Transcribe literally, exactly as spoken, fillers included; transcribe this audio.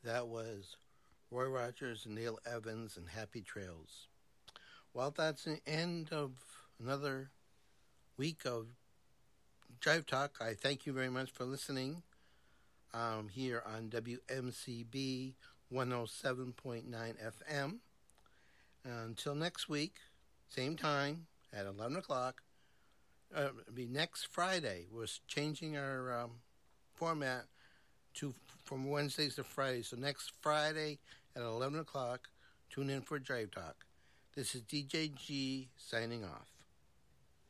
That was Roy Rogers and Neil Evans and Happy Trails. Well, that's the end of another week of Drive Talk. I thank you very much for listening um, here on W M C B one oh seven point nine F M. Until next week, same time at eleven o'clock. Uh, it'll be next Friday. We're changing our um, format to from Wednesdays to Fridays. So next Friday at eleven o'clock, tune in for Drive Talk. This is D J G signing off.